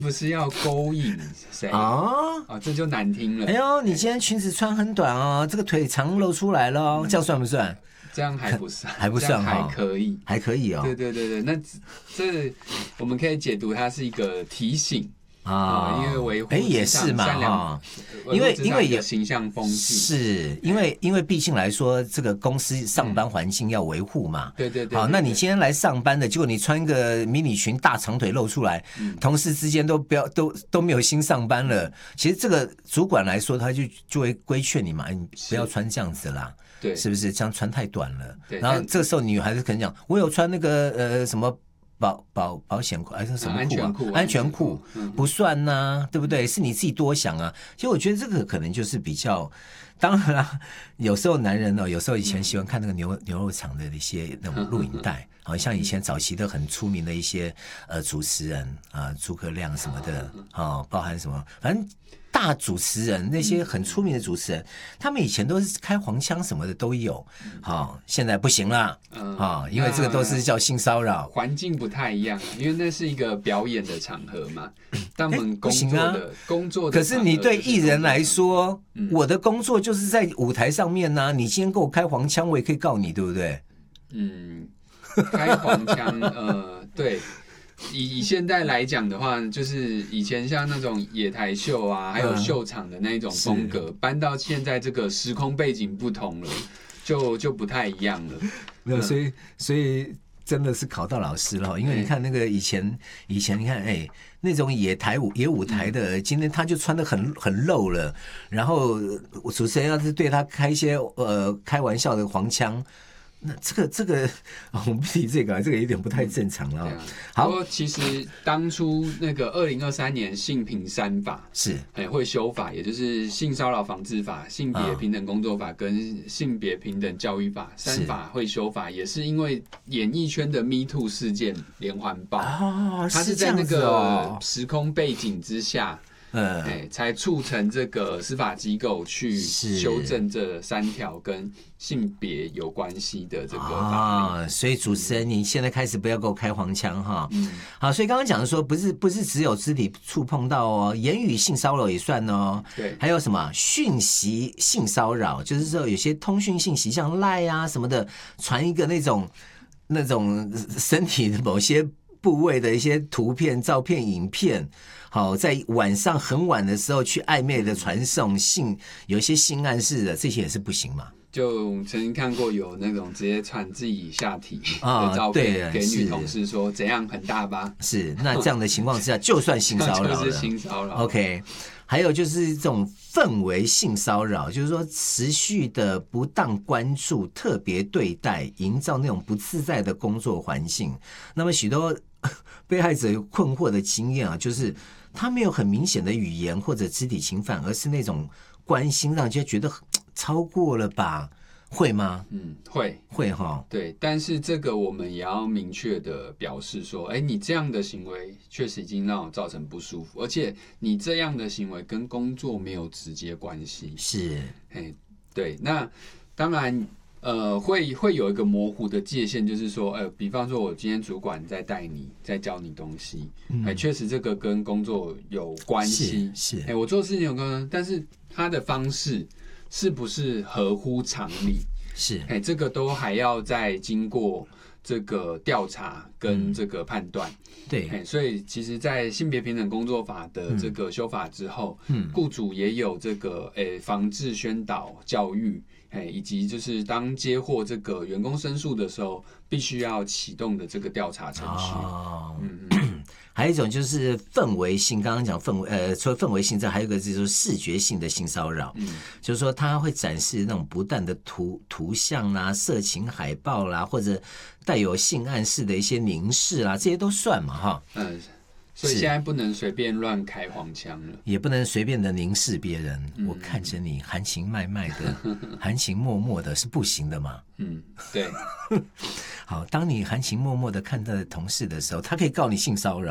不是要勾引谁啊？这就难听了。 哎呦，你今天裙子穿很短哦，这个腿长露出来了哦，这样算不算？ 这样还不算， 还不算还可以， 还可以哦。 对，那这我们可以解读它是一个提醒啊，因为维护也是嘛哈，因为有形象风气， 是因为毕竟来说，这个公司上班环境要维护嘛。 对。 好，那你今天来上班的，结果你穿个迷你裙，大长腿露出来，同事之间都没有心上班了。其实这个主管来说，他就会规劝你嘛，你不要穿这样子啦。 对， 是不是这样穿太短了？然后这个时候女孩子可能讲，我有穿那个什么保险裤还是什么裤啊？安全裤不算呐，对不对？是你自己多想啊。其实我觉得这个可能就是比较，当然啦，有时候男人有时候以前喜欢看那个牛肉场的一些那种录影带，好像以前早期的很出名的一些主持人啊，诸葛亮什么的包含什么，反正。大主持人那些很出名的主持人，他们以前都是开黄腔什么的都有，现在不行了因为这个都是叫性骚扰， 环境不太一样，因为那是一个表演的场合嘛。当我们工作的， 可是你对艺人来说，我的工作就是在舞台上面呢。你今天给我开黄腔，我也可以告你，对不对？ 开黄腔，对。以现在来讲的话，就是以前像那种野台秀啊，还有秀场的那种风格，搬到现在这个时空背景不同了，就不太一样了。 没有，所以真的是考到老师了，因为你看那个以前你看那种野舞台的，今天他就穿得很露了，然后主持人要是对他开一些开玩笑的黄腔。那这个我们不提这个有点不太正常了。 好，不过其实当初那个2023年性平3法是会修法，也就是性骚扰防治法、性别平等工作法跟性别平等教育法3法会修法，也是因为演艺圈的 Me Too 事件连环爆，它是在那个时空背景之下。才促成这个司法机构去修正这3条跟性别有关系的这个法律。 所以主持人，你现在开始不要给我开黄腔哈。好，所以刚刚讲的说，不是只有肢体触碰到哦，言语性骚扰也算哦。 对， 还有什么讯息性骚扰，就是说有些通讯信息像赖啊什么的，传一个那种身体的某些部位的一些图片、照片、影片。好，在晚上很晚的时候去暧昧的传送有一些性暗示的，这些也是不行嘛。 就曾经看过有那种直接传自己下体的照片给女同事说怎样很大吧？ 是，那这样的情况之下，就算性骚扰了， 就是性骚扰。 OK， 还有就是这种氛围性骚扰，就是说持续的不当关注、特别对待，营造那种不自在的工作环境。那么许多被害者有困惑的经验啊，就是他没有很明显的语言或者肢体侵犯，而是那种关心让人家觉得超过了吧？会吗？会哈。 对，但是这个我们也要明确的表示说，你这样的行为确实已经让我造成不舒服，而且你这样的行为跟工作没有直接关系。 是， 对，那当然。会有一个模糊的界限，就是说，比方说我今天主管在带你，在教你东西，确实这个跟工作有关系， 是， 我做事情有关系，但是他的方式是不是合乎常理？ 是， 这个都还要再经过这个调查跟这个判断。 对， 所以其实，在性别平等工作法的这个修法之后，雇主也有这个防治宣导教育。以及就是当接获这个员工申诉的时候，必须要启动的这个调查程序。 还有一种就是氛围性，刚刚讲氛围，除了氛围性之外，还有一个就是视觉性的性骚扰，就是说它会展示那种不当的图像啦、色情海报啦，或者带有性暗示的一些凝视啦，这些都算嘛，哈。 所以现在不能随便乱开黄腔了， 也不能随便的凝视别人。我看着你含情脉脉的、含情脉脉的，是不行的嘛？ 对。 好，当你含情脉脉的看到同事的时候，他可以告你性骚扰，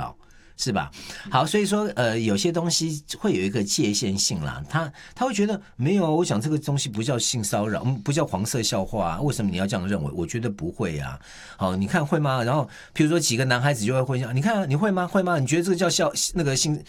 是吧？好，所以说有些东西会有一个界限性啦，他会觉得没有，我讲这个东西不叫性骚扰，不叫黄色笑话啊，为什么你要这样认为？我觉得不会啊。好，你看会吗？然后譬如说几个男孩子就会问，你看你会吗？会吗？你觉得这个叫那个性